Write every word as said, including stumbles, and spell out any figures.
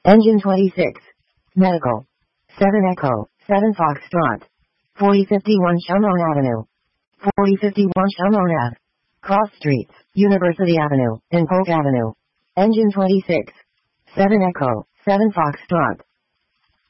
Engine twenty-six. Medical. seven Echo, seven Foxtrot. forty fifty-one Shamrock Avenue. forty fifty-one Shamrock Ave. Cross Streets, University Avenue, and Polk Avenue. Engine twenty-six. seven Echo, seven Foxtrot.